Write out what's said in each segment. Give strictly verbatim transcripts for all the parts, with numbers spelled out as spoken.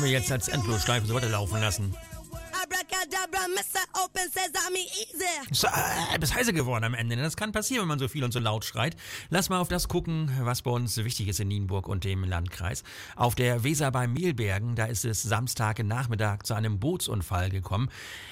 wir jetzt als Endlosschleife so weiterlaufen lassen. Ist äh, etwas heiser geworden am Ende. Das kann passieren, wenn man so viel und so laut schreit. Lass mal auf das gucken, was bei uns wichtig ist in Nienburg und dem Landkreis. Auf der Weser bei Mehlbergen, da ist es Samstagnachmittag zu einem Bootsunfall gekommen.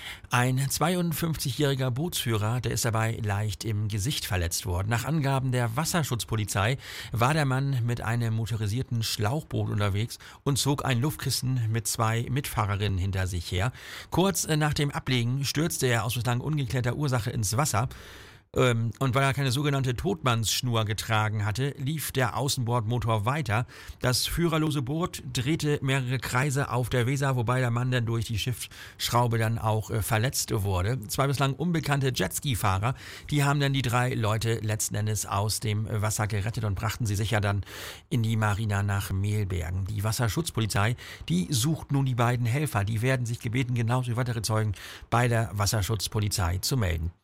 Ein zweiundfünfzigjähriger Bootsführer, der ist dabei leicht im Gesicht verletzt worden. Nach Angaben der Wasserschutzpolizei war der Mann mit einem motorisierten Schlauchboot unterwegs und zog ein Luftkissen mit zwei Mitfahrerinnen hinter sich her. Kurz nach dem Ablegen stürzte er aus bislang ungeklärter Ursache ins Wasser. Ähm, und weil er keine sogenannte Totmannsschnur getragen hatte, lief der Außenbordmotor weiter. Das führerlose Boot drehte mehrere Kreise auf der Weser, wobei der Mann dann durch die Schiffsschraube dann auch äh, verletzt wurde. Zwei bislang unbekannte Jetski-Fahrer, die haben dann die drei Leute letzten Endes aus dem Wasser gerettet und brachten sie sicher dann in die Marina nach Mehlbergen. Die Wasserschutzpolizei, die sucht nun die beiden Helfer. Die werden sich gebeten, genauso wie weitere Zeugen bei der Wasserschutzpolizei zu melden.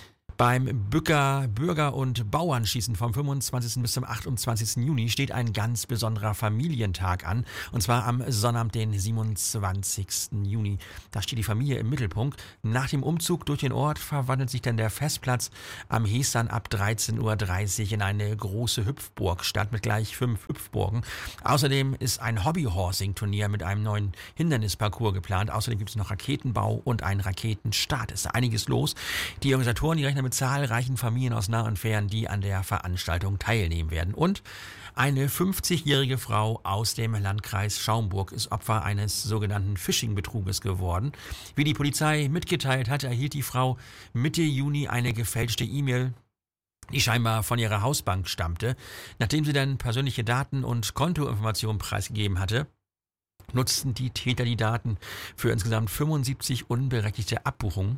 Beim Bücker Bürger- und Bauernschießen vom fünfundzwanzigsten bis zum achtundzwanzigsten Juni steht ein ganz besonderer Familientag an. Und zwar am Sonnabend, den siebenundzwanzigsten Juni. Da steht die Familie im Mittelpunkt. Nach dem Umzug durch den Ort verwandelt sich dann der Festplatz am Hestern ab dreizehn Uhr dreißig in eine große Hüpfburgstadt mit gleich fünf Hüpfburgen. Außerdem ist ein Hobbyhorsing-Turnier mit einem neuen Hindernisparcours geplant. Außerdem gibt es noch Raketenbau und einen Raketenstart. Es ist einiges los. Die Organisatoren, die rechnen mit zahlreichen Familien aus nah und fern, die an der Veranstaltung teilnehmen werden. Und eine fünfzigjährige Frau aus dem Landkreis Schaumburg ist Opfer eines sogenannten Phishing-Betruges geworden. Wie die Polizei mitgeteilt hat, erhielt die Frau Mitte Juni eine gefälschte E-Mail, die scheinbar von ihrer Hausbank stammte. Nachdem sie dann persönliche Daten und Kontoinformationen preisgegeben hatte, nutzten die Täter die Daten für insgesamt fünfundsiebzig unberechtigte Abbuchungen.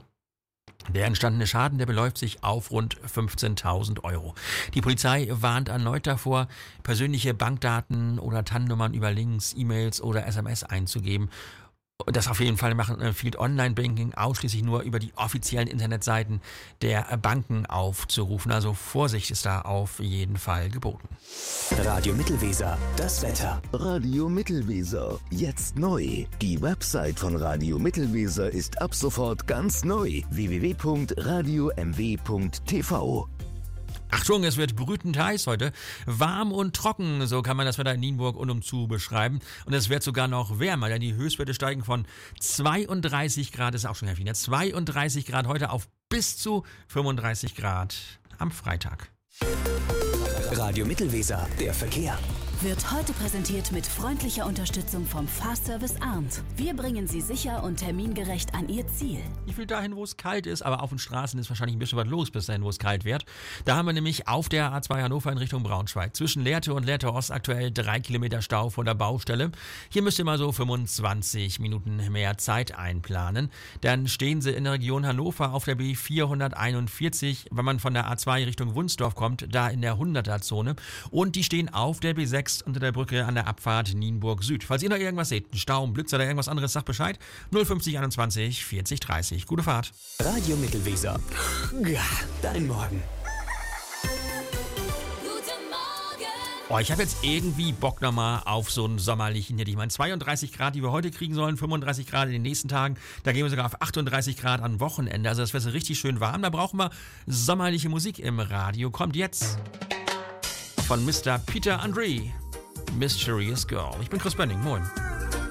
Der entstandene Schaden, der beläuft sich auf rund fünfzehntausend Euro. Die Polizei warnt erneut davor, persönliche Bankdaten oder T A N-Nummern über Links, E-Mails oder S M S einzugeben. Das auf jeden Fall machen empfiehlt Online-Banking ausschließlich nur über die offiziellen Internetseiten der Banken aufzurufen. Also Vorsicht ist da auf jeden Fall geboten. Radio Mittelweser, das Wetter. Radio Mittelweser, jetzt neu. Die Website von Radio Mittelweser ist ab sofort ganz neu. w w w punkt radio m w punkt t v. Achtung, es wird brütend heiß heute. Warm und trocken, so kann man das Wetter in Nienburg und umzu beschreiben. Und es wird sogar noch wärmer, denn die Höchstwerte steigen von zweiunddreißig Grad, ist auch schon heftig, ne? zweiunddreißig Grad heute auf bis zu fünfunddreißig Grad am Freitag. Radio Mittelweser, der Verkehr. Wird heute präsentiert mit freundlicher Unterstützung vom Fahrservice Arndt. Wir bringen Sie sicher und termingerecht an Ihr Ziel. Ich will dahin, wo es kalt ist, aber auf den Straßen ist wahrscheinlich ein bisschen was los bis dahin, wo es kalt wird. Da haben wir nämlich auf der A zwei Hannover in Richtung Braunschweig zwischen Lehrte und Lehrte Ost aktuell drei Kilometer Stau vor der Baustelle. Hier müsst ihr mal so fünfundzwanzig Minuten mehr Zeit einplanen. Dann stehen Sie in der Region Hannover auf der B vierhunderteinundvierzig, wenn man von der A zwei Richtung Wunsdorf kommt, da in der hunderter-Zone. Und die stehen auf der B sechs unter der Brücke an der Abfahrt Nienburg Süd. Falls ihr noch irgendwas seht, einen Stau, einen Blitz oder irgendwas anderes, sagt Bescheid. null fünfzig einundzwanzig vierzig dreißig. Gute Fahrt. Radio Mittelweser. Ja, dein Morgen. Oh, ich habe jetzt irgendwie Bock nochmal auf so einen sommerlichen hier. Ich meine, zweiunddreißig Grad, die wir heute kriegen sollen, fünfunddreißig Grad in den nächsten Tagen. Da gehen wir sogar auf achtunddreißig Grad am Wochenende. Also das wäre so richtig schön warm. Da brauchen wir sommerliche Musik im Radio. Kommt jetzt von Mister Peter Andre. Mysterious Girl. Ich bin Chris Benning. Moin.